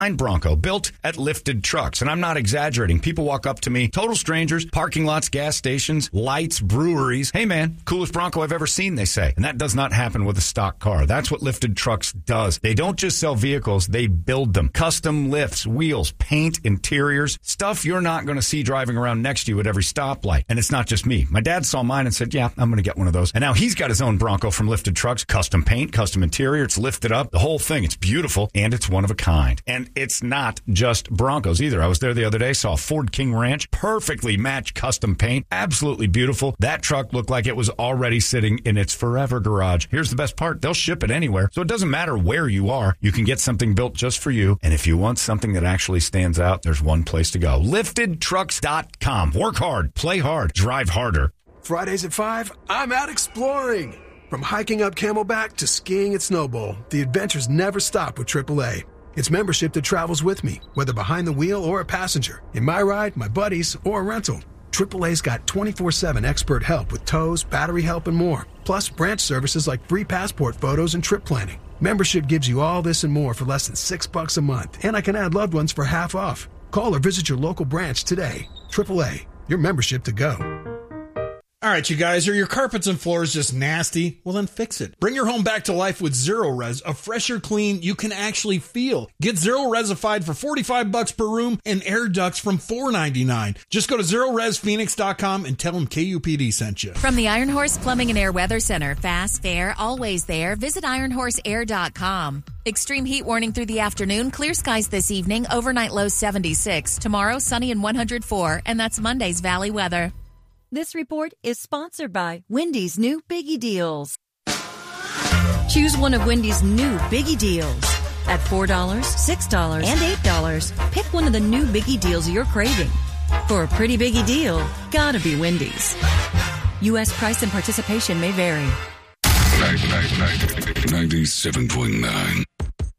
Bronco, built at Lifted Trucks. And I'm not exaggerating. People walk up to me, total strangers, parking lots, gas stations, lights, breweries. Hey, man, coolest Bronco I've ever seen, they say. And that does not happen with a stock car. That's what Lifted Trucks does. They don't just sell vehicles, they build them. Custom lifts, wheels, paint, interiors, stuff you're not going to see driving around next to you at every stoplight. And it's not just me. My dad saw mine and said, yeah, I'm going to get one of those. And now he's got his own Bronco from Lifted Trucks. Custom paint, custom interior. It's lifted up. The whole thing. It's beautiful. And it's one of a kind. And it's not just Broncos either. I was there the other day, saw a Ford King Ranch. Perfectly matched custom paint. Absolutely beautiful. That truck looked like it was already sitting in its forever garage. Here's the best part. They'll ship it anywhere. So it doesn't matter where you are. You can get something built just for you. And if you want something that actually stands out, there's one place to go. LiftedTrucks.com. Work hard. Play hard. Drive harder. Fridays at 5, I'm out exploring. From hiking up Camelback to skiing at Snowbowl, the adventures never stop with AAA. It's membership that travels with me, whether behind the wheel or a passenger. In my ride, my buddies, or a rental. AAA's got 24/7 expert help with tows, battery help, and more. Plus, branch services like free passport photos and trip planning. Membership gives you all this and more for less than $6 a month, and I can add loved ones for half off. Call or visit your local branch today. AAA, your membership to go. All right, you guys, are your carpets and floors just nasty? Well, then fix it. Bring your home back to life with Zero Res, a fresher clean you can actually feel. Get Zero Resified for $45 per room and air ducts from $4.99. Just go to ZeroResPhoenix.com and tell them KUPD sent you. From the Iron Horse Plumbing and Air Weather Center, fast, fair, always there. Visit IronHorseAir.com. Extreme heat warning through the afternoon. Clear skies this evening. Overnight low 76. Tomorrow, sunny and 104. And that's Monday's Valley weather. This report is sponsored by Wendy's new Biggie Deals. Choose one of Wendy's new Biggie Deals. At $4, $6, and $8, pick one of the new Biggie Deals you're craving. For a pretty Biggie deal, gotta be Wendy's. U.S. price and participation may vary. 97.9